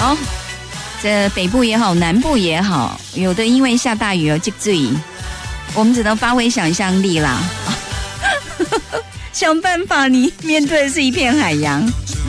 哦，这北部也好，南部也好，有的因为下大雨积水，我们只能发挥想象力啦，想办法。你面对的是一片海洋。